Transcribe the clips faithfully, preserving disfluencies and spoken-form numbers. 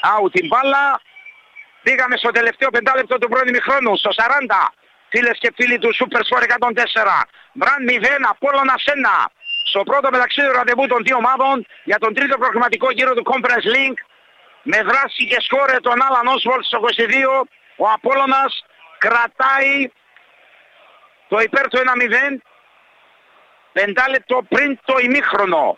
Out την μπάλα. Πήγαμε στο τελευταίο πεντάλεπτο του πρώην ημιχρόνου, στο σαράντα. Φίλες και φίλοι του Super Sport εκατόν τέσσερα. Μπραν μηδέν, Απόλλωνας ένα. Στο πρώτο μεταξύ του ραντεβού των δύο ομάδων για τον τρίτο προκριματικό γύρο του Conference League. Με δράση και σκόρε τον Άλαν Όσβολτ στο είκοσι δύο. Ο Απόλλωνας κρατάει το υπέρ του ένα μηδέν. Πεντάλεπτο πριν το ημίχρονο.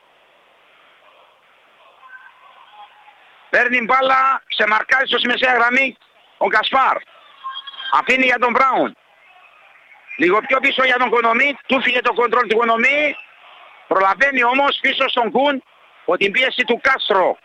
Παίρνει μπάλα, σε μαρκάζει στο μεσαία γραμμή ο Γκασπάρ. Αφήνει για τον Μπράουν. Λίγο πιο πίσω για τον Κονομή. Του φύγε το κοντρόλ του Κονομή. Προλαβαίνει όμως πίσω στον Κουν από την πίεση του Κάστρο.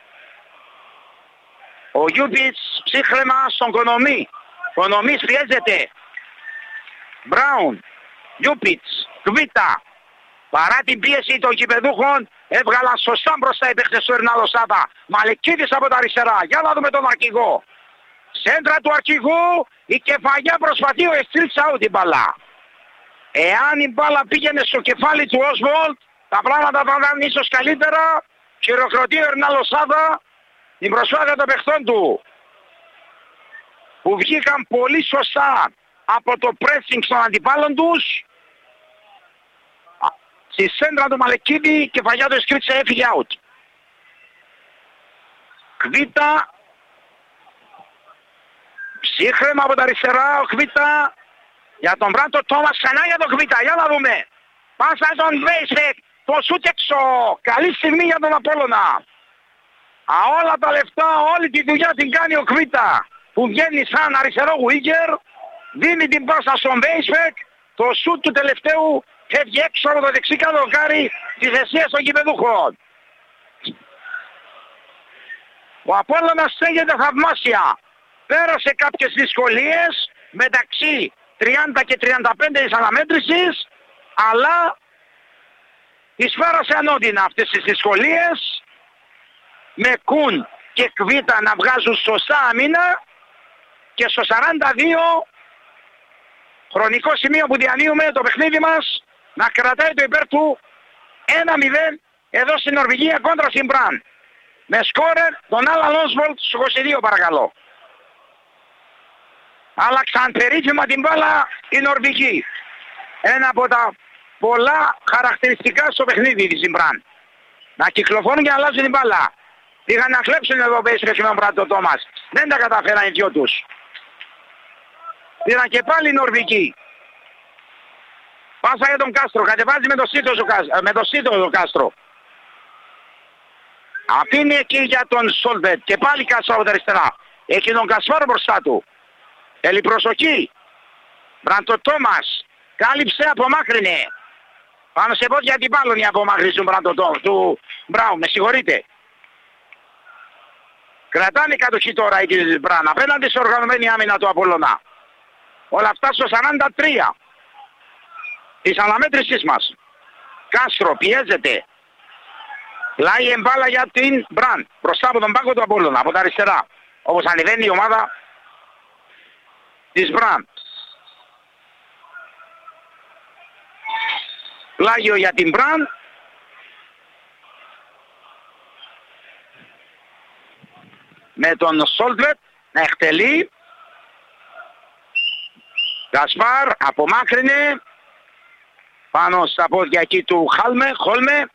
Ο Γιούμπιτς ψύχρεμα στον Κονομή. Κονομής πιέζεται. Μπράουν. Γιούμπιτς. Κβίτα. Παρά την πίεση των κυπεδούχων έβγαλαν σωστά μπροστά οι παίχτες του Ερνάλο Σάβα. Μαλεκίδης από τα αριστερά. Για να δούμε τον αρχηγό. Σέντρα του αρχηγού. Η κεφαλιά προσπαθεί ο Εστρίτς out την μπάλα. Εάν η μπάλα πήγαινε στο κεφάλι του Όσβολτ, τα πράγματα θα ήταν ίσως καλύτερα. Χειροκροτεί ο Ερνάλο Σάβα την προσπάθεια των παιχτών του, που βγήκαν πολύ σωστά από το pressing των αντιπάλων τους. Στη σέντρα του Μαλεκίδη η κεφαλιά του Εστρίτς έφυγε out. Κβίτα. Ψύχρεμα από τα αριστερά ο Κβίτα. Για τον Μπράντο Τόμας, ξανά για τον Κβίτα. Για να δούμε. Πάσα τον Βέισεκ. Το σούτ έξω. Καλή στιγμή για τον Απόλλωνα. Α, όλα τα λεφτά, όλη τη δουλειά την κάνει ο Κβίτα, που βγαίνει σαν αριστερό winger. Δίνει την πάσα στον Βέισεκ. Το σούτ του τελευταίου φεύγει έξω από το δεξί καλοκάρι της αιστείας των κυπεδούχων. Ο Απόλλωνας στέγεται θαυμάσια. Πέρασε κάποιες δυσκολίες μεταξύ τριάντα και τριάντα πέντε της αναμέτρησης, αλλά τις πέρασε ανώδυνα αυτές τις δυσκολίες, με Κουν και Κβίτα να βγάζουν σωστά αμήνα, και στο σαράντα δύο, χρονικό σημείο που διανύουμε το παιχνίδι μας, να κρατάει το υπέρ του ένα μηδέν εδώ στην Νορβηγία κόντρα στην Μπραν. Με σκόρερ τον Άλαν Όσβολτ στο είκοσι δύο, παρακαλώ. Άλλαξαν περίφημα την μπάλα οι Νορβηγοί. Ένα από τα πολλά χαρακτηριστικά στο παιχνίδι της Μπραν. Να κυκλοφορούν και να αλλάζουν την μπάλα. Είχαν να κλέψουν εδώ πέσει με τον Μπράντο Τόμας. Δεν τα καταφέραν οι δυο τους. Πήραν και πάλι οι Νορβηγοί. Πάσα για τον Κάστρο. Κατεβάζει με το σύντο με το σύντο ο Κάστρο. Αφήνει εκεί για τον Σόλβετ. Και πάλι Κάστρο από τα αριστερά. Έχει τον Κασπάρο μπροστά του. Θέλει προσοχή. Μπράντο Τόμας. Κάλυψε, απομάκρυνε. Πάνω σε πόδια αντιπάλων οι απομάκρυνση του Μπράντο Τόμας. Του Μπράουν, με συγχωρείτε. Κρατάνε κατοχή τώρα η Μπραν. Απέναντι σε οργανωμένη άμυνα του Απόλλωνα. Όλα αυτά στο σαράντα τρία. Της αναμέτρησής μας. Κάστρο πιέζεται. Λάει εμπάλα για την Μπραν. Μπροστά από τον πάγκο του Απόλλωνα. Από τα αριστερά. Όπως ανεβαίνει η ομάδα της Μπραν. Πλάγιο για την Μπραν. Με τον Σόλτβετ να εκτελεί. Γκασπάρ απομάκρυνε. Πάνω στα πόδια εκεί του Χάλμε, Χόλμε.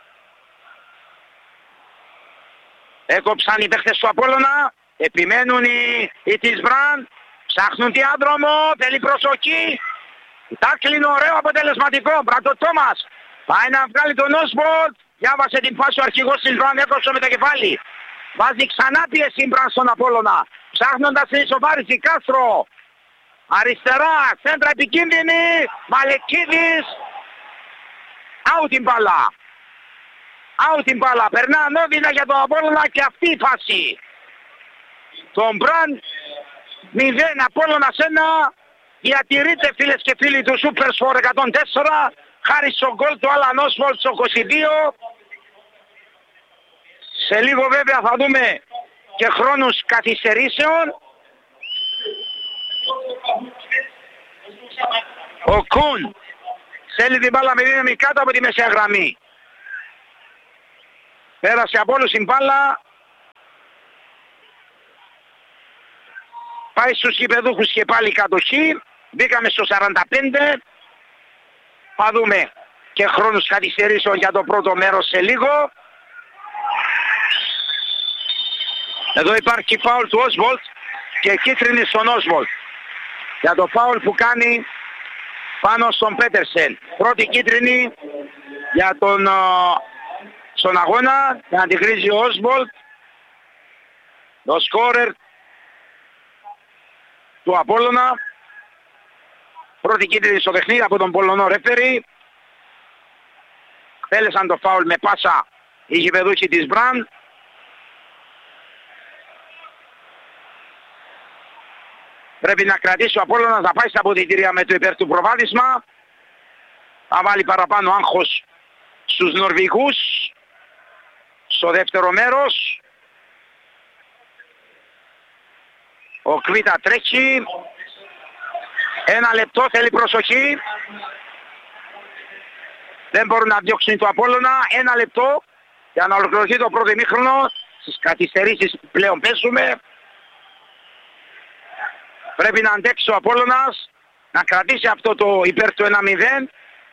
Έκοψαν οι παίχτες του Απόλλωνα. Επιμένουν οι, οι της Μπραν. Ψάχνουν διάδρομο. Θέλει προσοχή. Τάκλινο, ωραίο, αποτελεσματικό. Μπράντο Τόμας. Πάει να βγάλει τον Όσβολτ. Διάβασε την φάση ο αρχηγός της Μπραν. Έκοψε με το κεφάλι. Βάζει ξανά πίεση Μπραν στον Απόλλωνα. Ψάχνοντας την ισοφάριση. Κάστρο. Αριστερά. Σέντρα επικίνδυνη. Μαλεκίδης. Out την μπάλα. Out την μπάλα. Περνά ανώδυνα για τον Απόλλωνα και αυτή η φάση. Τον Μπραν μηδέν, Απόλλωνας ένα. Διατηρείται, φίλες και φίλοι του Super Sport εκατόν τέσσερα. Χάρη στον γκολ του Άλαν Όσβολτ στο είκοσι δύο. Σε λίγο βέβαια θα δούμε και χρόνους καθυστερήσεων. Ο Κουν θέλει την μπάλα με δύναμη κάτω από τη μεσαία γραμμή. Πέρασε από όλους την μπάλα. πάει στους γηπεδούχους και πάλι κατοχή. Μπήκαμε στο σαράντα πέντε. Θα δούμε και χρόνους καθυστερήσεων για το πρώτο μέρος σε λίγο. Εδώ υπάρχει φάουλ του Όσβολτ και κίτρινη στον Όσβολτ για το φάουλ που κάνει πάνω στον Πέτερσεν. Πρώτη κίτρινη για τον στον αγώνα, για να την κρίζει ο Όσβολτ, το σκόρερ του Απόλλωνα. Πρώτη κίτρινη στο παιχνίδι από τον Πολωνό ρέφερι. Θέλησαν το φάουλ με πάσα οι γηπεδούχοι της Μπραν. Πρέπει να κρατήσει ο Απόλλωνας, να πάει στα αποδυτήρια με το υπέρ του προβάδισμα. Θα βάλει παραπάνω άγχος στους Νορβηγούς στο δεύτερο μέρος. Ο Κβίτα τρέχει. Ένα λεπτό, θέλει προσοχή. Δεν μπορούν να διώξουν το Απόλλωνα. Ένα λεπτό για να ολοκληρωθεί το πρώτο ημίχρονο. Στις καθυστερήσεις πλέον παίζουμε. Πρέπει να αντέξει ο Απόλλωνας, να κρατήσει αυτό το υπέρ του ένα μηδέν.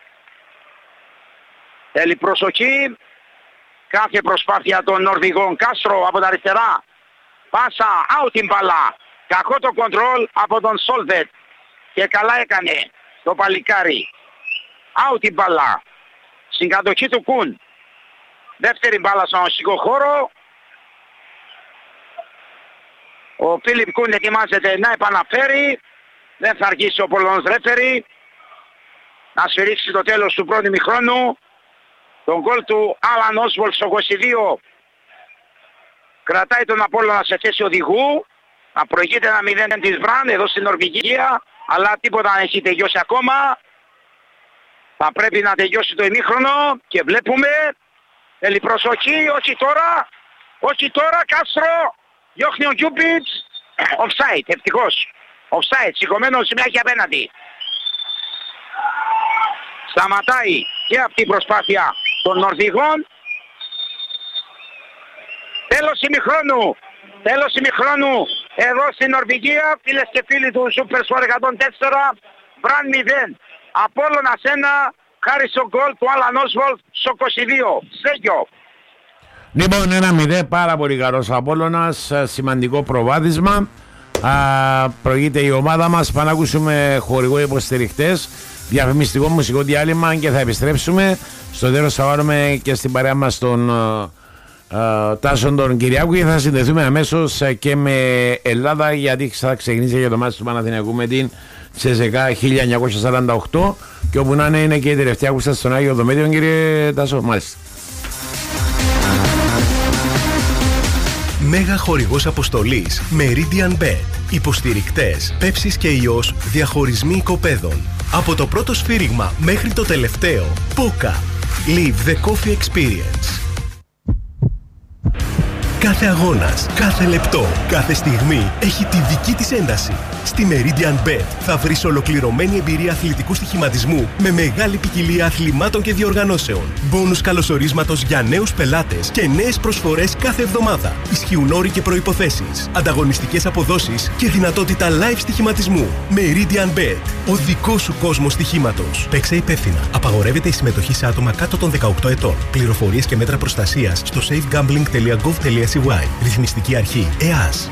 Θέλει προσοχή. Κάθε προσπάθεια των Νορβηγών. Κάστρο από τα αριστερά. Πάσα, out την μπάλα. Κακό το κοντρόλ από τον Σόλβετ. Και καλά έκανε το παλικάρι. Out την μπάλα. Στην κατοχή του Κουν. Δεύτερη μπάλα στον οσικό χώρο. Ο Φίλιπ Κουν ετοιμάζεται να επαναφέρει. Δεν θα αργήσει ο Πολωνός ρέφερι να σφυρίξει το τέλος του πρώτου ημιχρόνου. Τον γκολ του Άλαν Όσβολτ στο είκοσι δύο κρατάει τον Απόλλωνα σε θέση οδηγού. Να προηγείται ένα μηδέν της Μπραν εδώ στην Νορβηγία, αλλά τίποτα δεν έχει τελειώσει ακόμα. Θα πρέπει να τελειώσει το ημίχρονο και βλέπουμε. Θέλει προσοχή, όχι τώρα, όχι τώρα, Κάστρο. Διώχνει ο Γιούμπιτς. Offside, ευτυχώς. Offside, σηκωμένος σημαίνει απέναντι. Σταματάει και αυτή η προσπάθεια των Νορβηγών. Τέλος ημιχρόνου. Τέλος ημιχρόνου. Εδώ στην Νορβηγία, φίλες και φίλοι του Super Sport εκατόν τέσσερα. Μπραν μηδέν. Απόλλωνας ένα. Χάρη στο γκολ του Άλαν Όσβολτ στο είκοσι δύο. Στέγιο. Λοιπόν, ένα μηδέν, πάρα πολύ καλός ο Απόλλωνας, σημαντικό προβάδισμα. Α, προηγείται η ομάδα μας. Πάμε να ακούσουμε χορηγό υποστηριχτές, διαφημιστικό μουσικό διάλειμμα και θα επιστρέψουμε. Στο τέλος θα βάλουμε και στην παρέα μας τον uh, Τάσον τον Κυριάκου και θα συνδεθούμε αμέσως και με Ελλάδα, γιατί θα ξεκινήσει για το μάτι του Παναθηναϊκού με την ΣΕΖΕΚΑ χίλια εννιακόσια σαράντα οκτώ και όπου να είναι, είναι και η τελευταία κούστα στον Άγιο Δομέτριο. Κύριε Τάσο, μάλιστα. Μέγα χορηγός αποστολής Meridianbet. Υποστηρικτές Πέψης και Ιός, διαχωρισμοί οικοπαίδων. Από το πρώτο σφύριγμα μέχρι το τελευταίο. Πόκα. Live the coffee experience. Κάθε αγώνας, κάθε λεπτό, κάθε στιγμή έχει τη δική της ένταση. Στη Meridianbet θα βρεις ολοκληρωμένη εμπειρία αθλητικού στοιχηματισμού με μεγάλη ποικιλία αθλημάτων και διοργανώσεων. Μπόνους καλωσορίσματος για νέους πελάτες και νέες προσφορές κάθε εβδομάδα. Ισχύουν όροι και προϋποθέσεις, ανταγωνιστικές αποδόσεις και δυνατότητα live στοιχηματισμού. Meridianbet, ο δικός σου κόσμος στοιχήματος. Παίξε υπεύθυνα. Απαγορεύεται η συμμετοχή σε άτομα κάτω των δεκαοκτώ ετών. Πληροφορίες και μέτρα προστασίας στο safegambling τελεία gov τελεία c y. Ρυθμιστική αρχή ΕΑΣ.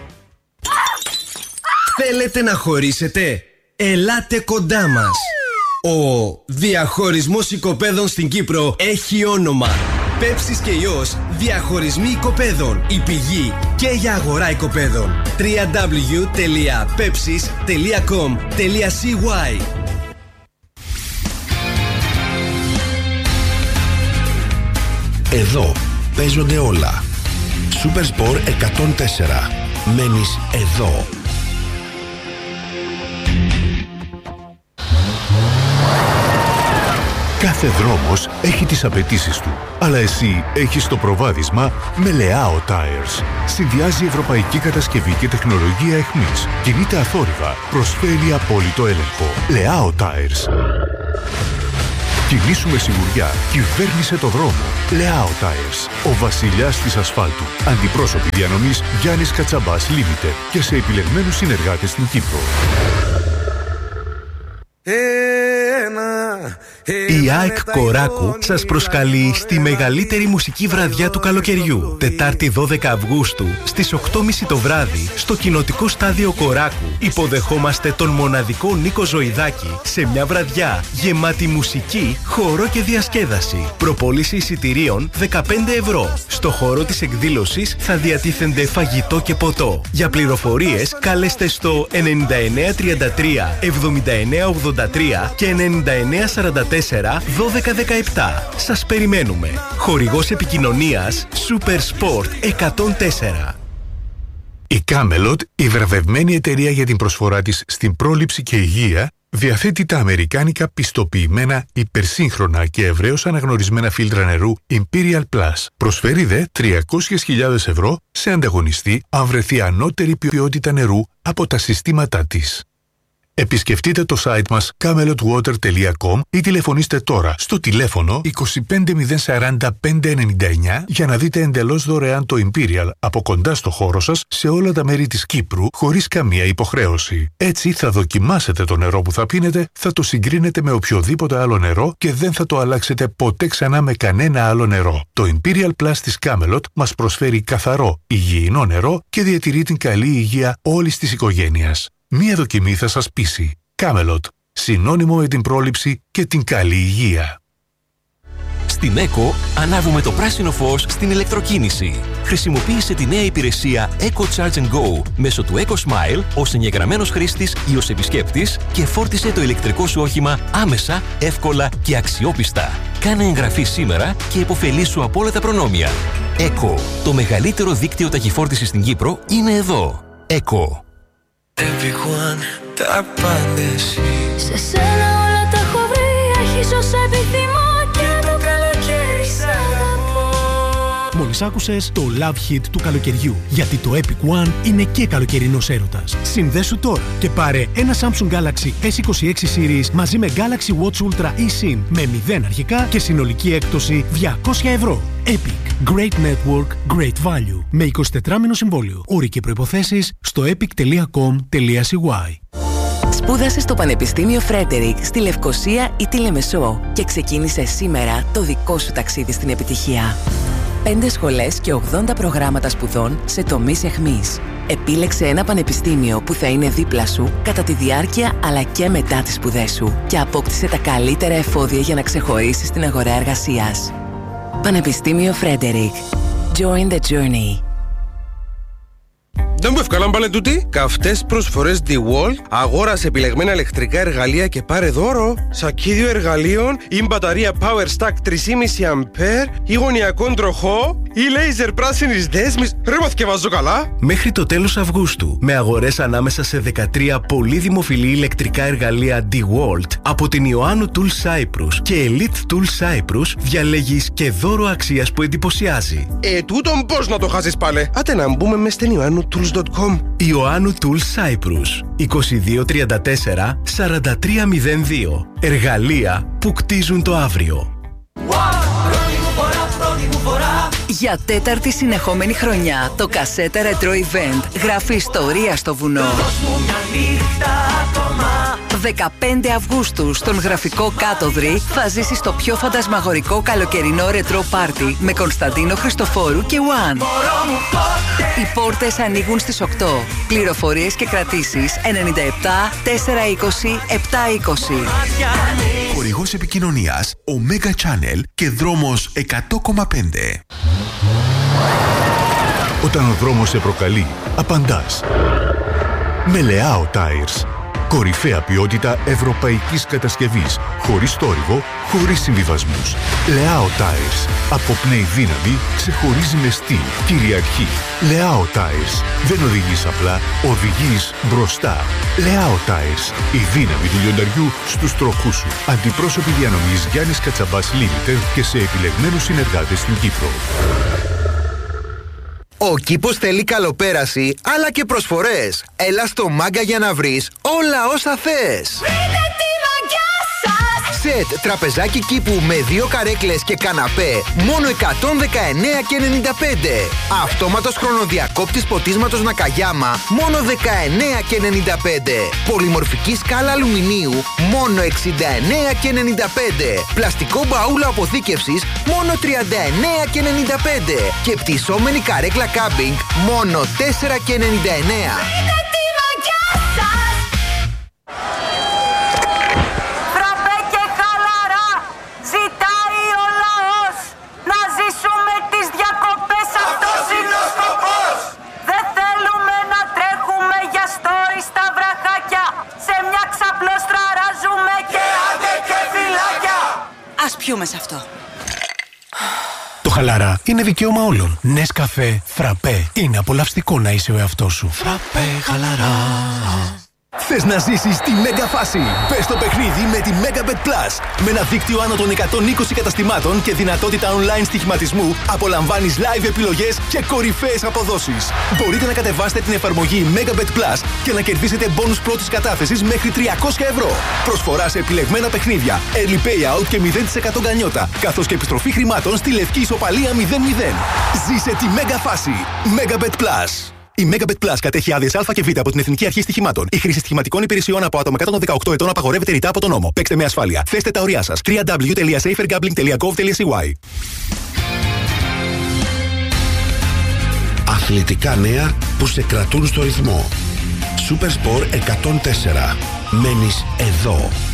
Θέλετε να χωρίσετε? Ελάτε κοντά μας. Ο διαχωρισμός οικοπαίδων στην Κύπρο έχει όνομα. Πέψης και Ιός, διαχωρισμοί οικοπαίδων. Η πηγή και για αγορά οικοπαίδων. double-u double-u double-u τελεία pepsis τελεία com τελεία c y. Εδώ παίζονται όλα. Super Sport εκατόν τέσσερα. Μένεις εδώ. Κάθε δρόμος έχει τις απαιτήσεις του, αλλά εσύ έχεις το προβάδισμα με Leao Tires. Συνδυάζει ευρωπαϊκή κατασκευή και τεχνολογία εχμής. Κινείται αθόρυβα, προσφέρει απόλυτο έλεγχο. Leao Tires. Κινήσου με σιγουριά. Κυβέρνησε το δρόμο. Λεάο Tires. Ο βασιλιάς της ασφάλτου. Αντιπρόσωποι διανομής Γιάννης Κατσαμπάς Limited και σε επιλεγμένους συνεργάτες στην Κύπρο. Η ΑΕΚ Κοράκου σας προσκαλεί στη μεγαλύτερη μουσική βραδιά του καλοκαιριού. Τετάρτη δώδεκα Αυγούστου στις οκτώ και μισή το βράδυ στο κοινοτικό στάδιο Κοράκου υποδεχόμαστε τον μοναδικό Νίκο Ζωηδάκη σε μια βραδιά γεμάτη μουσική, χορό και διασκέδαση. Προπόληση εισιτηρίων δεκαπέντε ευρώ. Στο χώρο της εκδήλωσης θα διατίθενται φαγητό και ποτό. Για πληροφορίες καλέστε στο ενενήντα εννέα τριάντα τρία εβδομήντα εννέα ογδόντα τρία και ενενήντα εννέα σαράντα τέσσερα δώδεκα δεκαεπτά. Σας περιμένουμε. Χορηγός επικοινωνίας Super Sport εκατόν τέσσερα. Η Camelot, η βραβευμένη εταιρεία για την προσφορά της στην πρόληψη και υγεία, διαθέτει τα αμερικάνικα πιστοποιημένα, υπερσύγχρονα και ευρέως αναγνωρισμένα φίλτρα νερού Imperial Plus. Προσφέρει δε τριακόσιες χιλιάδες ευρώ σε ανταγωνιστή αν βρεθεί ανώτερη ποιότητα νερού από τα συστήματά της. Επισκεφτείτε το site μας camelot water τελεία com ή τηλεφωνήστε τώρα στο τηλέφωνο είκοσι πέντε μηδέν σαράντα πέντε ενενήντα εννέα για να δείτε εντελώς δωρεάν το Imperial από κοντά στο χώρο σας σε όλα τα μέρη της Κύπρου χωρίς καμία υποχρέωση. Έτσι θα δοκιμάσετε το νερό που θα πίνετε, θα το συγκρίνετε με οποιοδήποτε άλλο νερό και δεν θα το αλλάξετε ποτέ ξανά με κανένα άλλο νερό. Το Imperial Plus της Camelot μας προσφέρει καθαρό, υγιεινό νερό και διατηρεί την καλή υγεία όλης της οικογένειας. Μία δοκιμή θα σας πείσει. Camelot. Συνώνυμο με την πρόληψη και την καλή υγεία. Στην ΕΚΟ ανάβουμε το πράσινο φως στην ηλεκτροκίνηση. Χρησιμοποίησε τη νέα υπηρεσία Eco Charge and Go μέσω του Eco Smile ως εγγεγραμμένος χρήστης ή ως επισκέπτης και φόρτισε το ηλεκτρικό σου όχημα άμεσα, εύκολα και αξιόπιστα. Κάνε εγγραφή σήμερα και υποφελήσου από όλα τα προνόμια. ΕΚΟ. Το μεγαλύτερο δίκτυο ταχυφόρτισης στην Κύπρο είναι εδώ. ΕΚΟ. Everyone, τα πάντα εσύ. Σε σένα όλα τα έχω βρει. Έχεις όσα επιθυμώ και το καλοκαίρι σ' αγαπώ. Μόλις άκουσες το Love Hit του καλοκαιριού. Γιατί το Epic One είναι και καλοκαιρινός έρωτας. Συνδέσου τώρα και πάρε ένα Samsung Galaxy ες είκοσι έξι Series μαζί με Galaxy Watch Ultra eSIM με μηδέν αρχικά και συνολική έκπτωση διακόσια ευρώ. Epic. Great Network, Great Value. Με εικοσιτετράμηνο συμβόλαιο. Όροι και προϋποθέσεις στο epic τελεία com τελεία c y. Σπούδασε στο Πανεπιστήμιο Φρέντερικ στη Λευκοσία ή τη Λεμεσό και ξεκίνησε σήμερα το δικό σου ταξίδι στην επιτυχία. Πέντε σχολές και ογδόντα προγράμματα σπουδών σε τομείς εχμής. Επίλεξε ένα πανεπιστήμιο που θα είναι δίπλα σου κατά τη διάρκεια αλλά και μετά τις σπουδές σου και απόκτησε τα καλύτερα εφόδια για να ξεχωρίσεις στην αγορά εργασίας. Πανεπιστήμιο Φρέντερικ. Join the journey. Δεν μου ευκάλαν πάλι τούτη. Καυτές προσφορές DeWalt. Αγόρασε επιλεγμένα ηλεκτρικά εργαλεία και πάρε δώρο σακίδιο εργαλείων ή μπαταρία Power Stack τρία κόμμα πέντε αμπέρ ή γωνιακό τροχό ή λέιζερ πράσινης δέσμης. Ρε μαθηκευάζω καλά. Μέχρι το τέλος Αυγούστου, με αγορές ανάμεσα σε δεκατρία πολύ δημοφιλή ηλεκτρικά εργαλεία DeWalt από την Ιωάννου Tools Cyprus και Elite Tools Cyprus, διαλέγεις και δώρο αξίας που εντυπωσιάζει. Ε, τούτον πώς να το χάσεις πάλι. Άτε να μπούμε μες στην Ιωάννου Tools τελεία com. Ιωάννου Tools Cyprus είκοσι δύο τριάντα τέσσερα σαράντα τρία μηδέν δύο. Εργαλεία που κτίζουν το αύριο. Για τέταρτη συνεχόμενη χρονιά το Cassette Retro Event γράφει ιστορία στο βουνό. δεκαπέντε Αυγούστου στον γραφικό Κάτοδρη θα ζήσεις το πιο φαντασμαγορικό καλοκαιρινό ρετρό πάρτι με Κωνσταντίνο Χριστοφόρου και One. Οι πόρτες ανοίγουν στις οκτώ. Πληροφορίες και κρατήσεις ενενήντα επτά τετρακόσια είκοσι επτακόσια είκοσι. Χορηγός επικοινωνίας Omega Channel και δρόμος εκατό κόμμα πέντε. Όταν ο δρόμος σε προκαλεί, απαντάς. Με Λεάο Tires. Κορυφαία ποιότητα ευρωπαϊκής κατασκευής. Χωρίς θόρυβο, χωρίς συμβιβασμούς. Λεάο Tires. Αποπνέει δύναμη, ξεχωρίζει με στυλ, κυριαρχεί. Λεάο Tires. Δεν οδηγείς απλά, οδηγείς μπροστά. Λεάο Tires. Η δύναμη του λιονταριού στους τροχούς σου. Αντιπρόσωποι διανομής Γιάννης Κατσαμπάς Limited και σε επιλεγμένους συνεργάτες στην Κύπρο. Ο κήπος θέλει καλοπέραση, αλλά και προσφορές. Έλα στο Μάγκα για να βρεις όλα όσα θες. Σετ τραπεζάκι κήπου με δύο καρέκλες και καναπέ μόνο εκατόν δεκαεννέα και ενενήντα πέντε. Αυτόματος χρονοδιακόπτης ποτίσματος Νακαγιάμα μόνο δεκαεννέα και ενενήντα πέντε. Πολυμορφική σκάλα αλουμινίου μόνο εξήντα εννέα και ενενήντα πέντε. Πλαστικό μπαούλο αποθήκευσης μόνο τριάντα εννέα και ενενήντα πέντε. Και πτυσσόμενη καρέκλα κάμπινγκ μόνο τέσσερα και ενενήντα εννέα. Φραπέ και χαλαρά ζητάει ο λαός. Να ζήσουμε τις διακοπές, αυτός είναι ο σκοπός. Δεν θέλουμε να τρέχουμε για στόρι στα βραχάκια. Σε μια ξαπλώστρα ράζουμε και άντε και φυλάκια. Ας πιούμε σε αυτό. Το χαλαρά είναι δικαίωμα όλων. Νεσκαφέ, φραπέ. Είναι απολαυστικό να είσαι ο εαυτός σου. Φραπέ χαλαρά. Θες να ζήσεις τη μέγα φάση? Μπες στο παιχνίδι με τη Megabet Plus. Με ένα δίκτυο άνω των εκατόν είκοσι καταστημάτων και δυνατότητα online στοιχηματισμού, απολαμβάνεις live επιλογές και κορυφαίες αποδόσεις. Μπορείτε να κατεβάσετε την εφαρμογή Megabet Plus και να κερδίσετε μπόνους πρώτης κατάθεσης μέχρι τριακόσια ευρώ. Προσφορά σε επιλεγμένα παιχνίδια, early payout και μηδέν τοις εκατό γκανιότα, καθώς και επιστροφή χρημάτων στη λευκή ισοπαλία μηδέν μηδέν. Ζήσε τη μέγα φάση. Megabet Plus. Η Megabet Plus κατέχει άδειες Α και Β από την Εθνική Αρχή Στοιχημάτων. Η χρήση στοιχηματικών υπηρεσιών από άτομα κάτω των δεκαοκτώ ετών απαγορεύεται ρητά από τον νόμο. Παίξτε με ασφάλεια. Θέστε τα ωριά σας. double-u double-u double-u τελεία safergambling τελεία gov τελεία c y. Αθλητικά νέα που σε κρατούν στο ρυθμό. Supersport εκατόν τέσσερα. Μένεις εδώ.